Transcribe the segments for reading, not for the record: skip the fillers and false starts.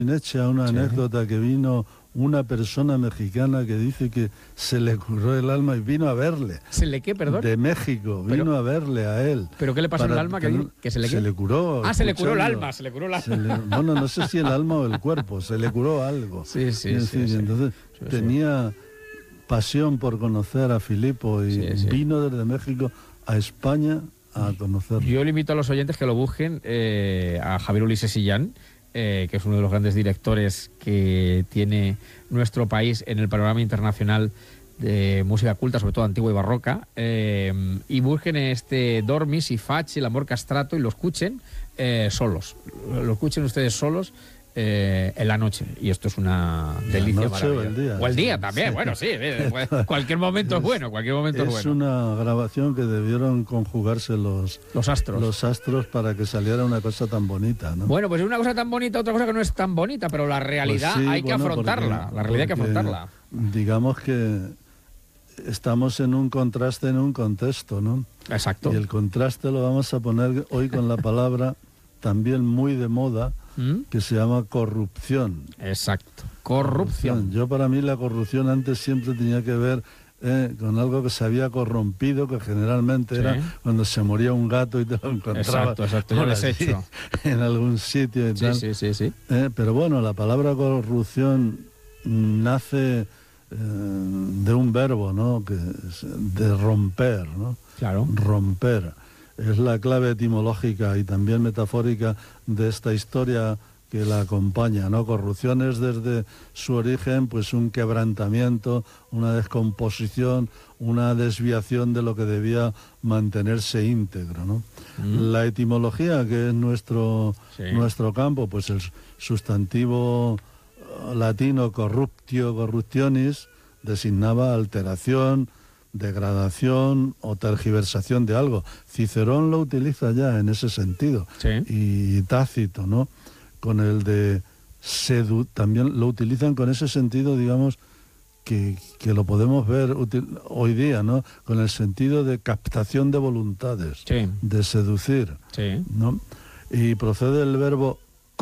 Echa una anécdota que vino una persona mexicana que dice que se le curó el alma y vino a verle. ¿Se le qué, perdón? De México, vino a verle a él. ¿Pero qué le pasó en el alma? ¿Que se le qué? Se le curó. Ah, se le curó el alma, Bueno, no sé si el alma o el cuerpo, se le curó algo. Sí. Entonces tenía pasión por conocer a Filipo y vino desde México a España a conocerlo. Yo le invito a los oyentes que lo busquen a Javier Ulises Illán, que es uno de los grandes directores que tiene nuestro país en el panorama internacional de música culta, sobre todo antigua y barroca, y busquen este Dormis y Fach, el amor castrato, y lo escuchen solos. Lo escuchen ustedes solos en la noche, y esto es una delicia maravillosa. O el día también, bueno, sí, cualquier momento es bueno, es una grabación que debieron conjugarse los astros para que saliera una cosa tan bonita, ¿no? Bueno, pues es una cosa tan bonita, otra cosa que no es tan bonita, pero la realidad hay que afrontarla, hay que afrontarla. Digamos que estamos en un contraste, en un contexto, ¿no? Exacto. Y el contraste lo vamos a poner hoy con la palabra también muy de moda, que se llama corrupción. Exacto, corrupción. Yo, para mí, la corrupción antes siempre tenía que ver con algo que se había corrompido, que generalmente era cuando se moría un gato y te lo encontrabas yo les he hecho en algún sitio y tal. Sí. Pero bueno, la palabra corrupción nace de un verbo, ¿no? Que es de romper, ¿no? Claro. Romper. Es la clave etimológica y también metafórica de esta historia que la acompaña, ¿no? Corrupción es desde su origen pues un quebrantamiento, una descomposición, una desviación de lo que debía mantenerse íntegro, ¿no? La etimología, que es nuestro campo, pues el sustantivo latino corruptio, corruptionis, designaba alteración, degradación o tergiversación de algo. Cicerón lo utiliza ya en ese sentido, y Tácito, ¿no? Con el de también lo utilizan con ese sentido, digamos, que lo podemos ver hoy día, ¿no? Con el sentido de captación de voluntades, de seducir, ¿no? Y procede el verbo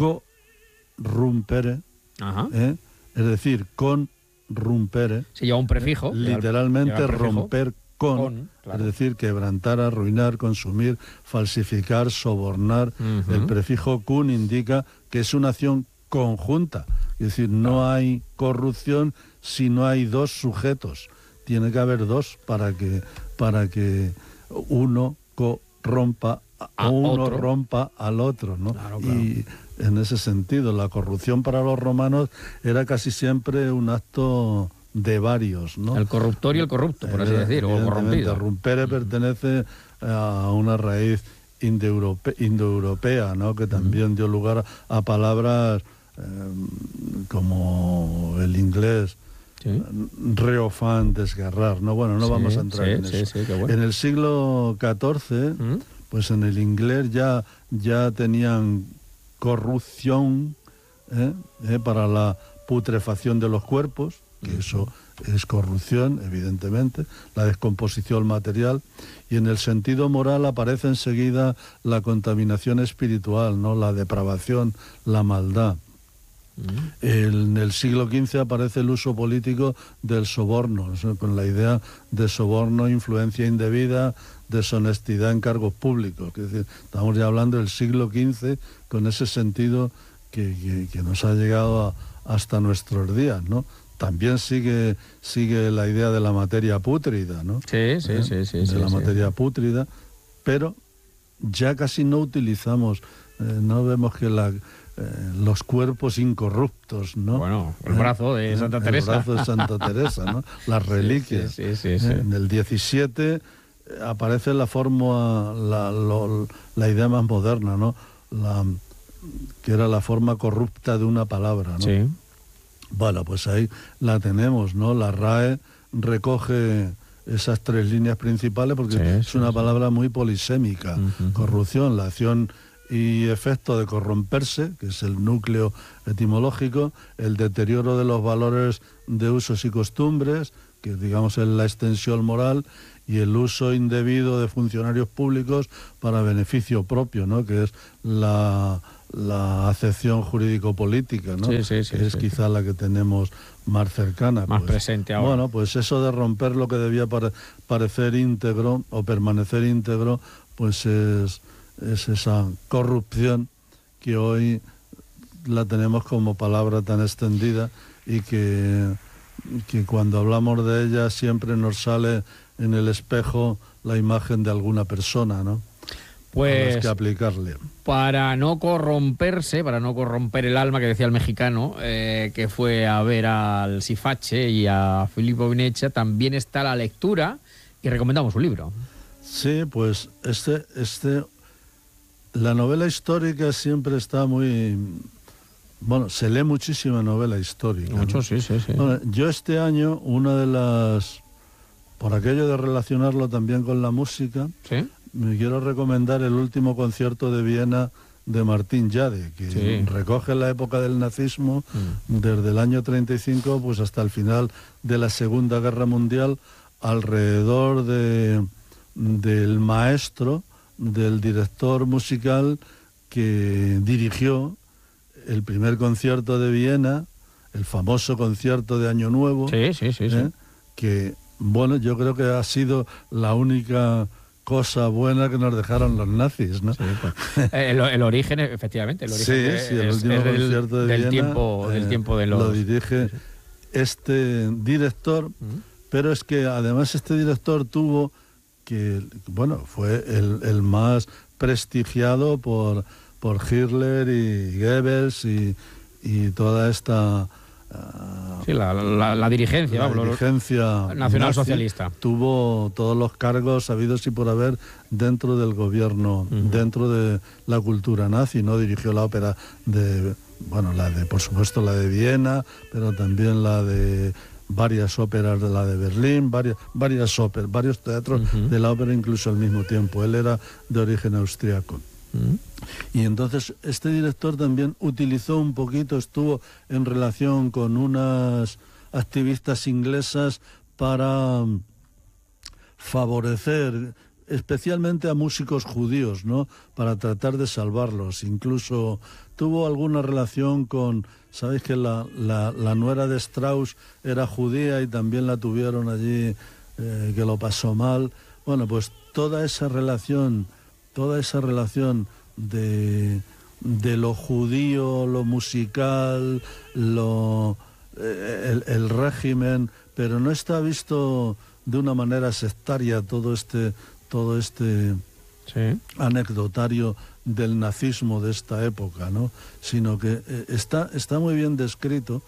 corrumpere, es decir, con rumpere. Se lleva un prefijo. Literalmente romper con, es decir, quebrantar, arruinar, consumir, falsificar, sobornar. El prefijo cun indica que es una acción conjunta. Es decir, no hay corrupción si no hay dos sujetos. Tiene que haber dos para que uno corrompa a uno, rompa al otro, ¿no? Claro. Y en ese sentido, la corrupción para los romanos era casi siempre un acto de varios, ¿no? El corruptor y el corrupto, por así decir, o corrompido. Rumpere pertenece a una raíz indoeuropea, ¿no? Que también dio lugar a palabras como el inglés, reofán, desgarrar, ¿no? Bueno, no vamos a entrar en eso. Bueno. En el siglo XIV, pues en el inglés ya tenían corrupción para la putrefacción de los cuerpos, que eso es corrupción, evidentemente, la descomposición material, y en el sentido moral aparece enseguida la contaminación espiritual, ¿no? La depravación, la maldad. En el siglo XV aparece el uso político del soborno, ¿no? Con la idea de soborno, influencia indebida, deshonestidad en cargos públicos. Es decir, estamos ya hablando del siglo XV con ese sentido que nos ha llegado hasta nuestros días, ¿no? También sigue la idea de la materia pútrida, ¿no? Materia pútrida, pero ya casi no utilizamos, no vemos que los cuerpos incorruptos, ¿no? Bueno, el brazo de Santa Teresa. El brazo de Santa Teresa, ¿no? Las reliquias. En el 17 aparece la forma, la idea más moderna, ¿no? Que era la forma corrupta de una palabra, ¿no? Sí. Bueno, pues ahí la tenemos, ¿no? La RAE recoge esas tres líneas principales porque es una palabra muy polisémica. Corrupción, la acción y efecto de corromperse, que es el núcleo etimológico, el deterioro de los valores de usos y costumbres, que digamos es la extensión moral, y el uso indebido de funcionarios públicos para beneficio propio, ¿no? Que es la la acepción jurídico-política, ¿no? Sí, que es quizá la que tenemos más cercana. Más presente ahora. Bueno, pues eso de romper lo que debía parecer íntegro o permanecer íntegro, pues es esa corrupción que hoy la tenemos como palabra tan extendida y que cuando hablamos de ella siempre nos sale en el espejo la imagen de alguna persona, ¿no? Pues que aplicarle. Para no corromperse, para no corromper el alma, que decía el mexicano, que fue a ver al Sifache y a Filippo Vinecha, también está la lectura y recomendamos un libro. Sí, pues la novela histórica siempre está muy... Bueno, se lee muchísima novela histórica. Mucho, ¿no? Sí. Bueno, yo este año, una de las... Por aquello de relacionarlo también con la música... ¿Sí? Me quiero recomendar el último concierto de Viena de Martín Llade, que recoge la época del nazismo desde el año 35 pues hasta el final de la Segunda Guerra Mundial, alrededor del maestro, del director musical que dirigió el primer concierto de Viena, el famoso concierto de Año Nuevo. Sí. Que, bueno, yo creo que ha sido la única cosa buena que nos dejaron los nazis, ¿no? Sí, pues, el origen, efectivamente, el origen el último concierto de Viena, del tiempo de los... Lo dirige este director, pero es que además este director tuvo que, bueno, fue el más prestigiado por Hitler y Goebbels y toda esta... la dirigencia, la dirigencia nacionalsocialista. Tuvo todos los cargos habidos y por haber dentro del gobierno, dentro de la cultura nazi, ¿no? Dirigió la ópera por supuesto la de Viena, pero también la de varias óperas de la de Berlín, varias óperas, varios teatros de la ópera incluso al mismo tiempo. Él era de origen austriaco. Y entonces este director también utilizó un poquito, estuvo en relación con unas activistas inglesas para favorecer especialmente a músicos judíos, ¿no? Para tratar de salvarlos. Incluso tuvo alguna relación con... Sabéis que la nuera de Strauss era judía y también la tuvieron allí, que lo pasó mal. Bueno, pues toda esa relación de lo judío, lo musical, el régimen, pero no está visto de una manera sectaria todo este anecdotario del nazismo de esta época, ¿no? Sino que está muy bien descrito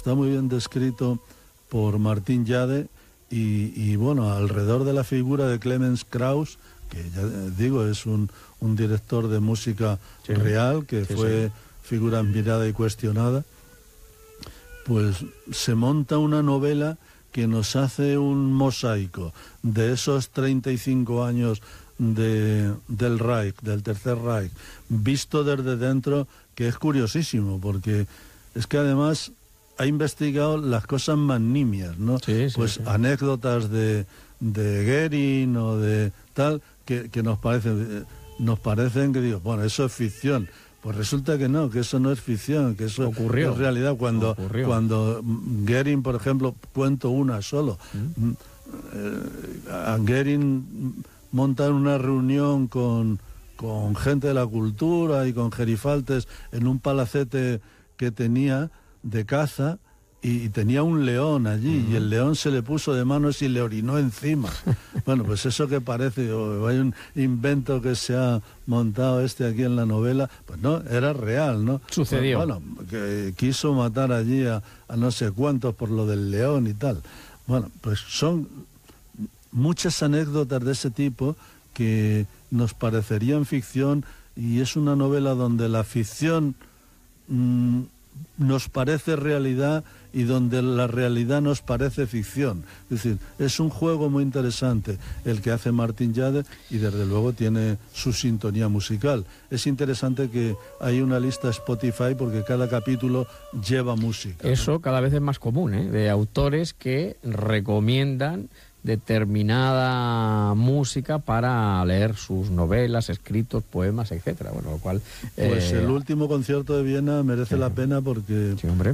por Martín Llade y bueno, alrededor de la figura de Clemens Krauss, que ya digo, es un director de música real, que fue figura admirada y cuestionada, pues se monta una novela que nos hace un mosaico de esos 35 años del Reich, del Tercer Reich, visto desde dentro, que es curiosísimo, porque es que además ha investigado las cosas más nimias, ¿no? Anécdotas de Goering o de tal, que nos parecen que digo, bueno, eso es ficción. Pues resulta que no, que eso no es ficción, que eso ocurrió. Es realidad. Cuando Goering, por ejemplo, cuento una solo, a Goering monta una reunión con gente de la cultura y con gerifaltes en un palacete que tenía de caza, y tenía un león allí, y el león se le puso de manos y le orinó encima. Bueno, pues eso que parece, hay un invento que se ha montado aquí en la novela, pues no, era real, ¿no? Sucedió. Pues, bueno, que quiso matar allí a no sé cuántos por lo del león y tal. Bueno, pues son muchas anécdotas de ese tipo que nos parecerían ficción, y es una novela donde la ficción nos parece realidad y donde la realidad nos parece ficción. Es decir, es un juego muy interesante el que hace Martín Llade, y desde luego tiene su sintonía musical. Es interesante que hay una lista Spotify porque cada capítulo lleva música. Eso cada vez es más común, de autores que recomiendan determinada música para leer sus novelas, escritos, poemas, etcétera. Bueno, lo cual pues el último concierto de Viena merece la pena porque sí, hombre.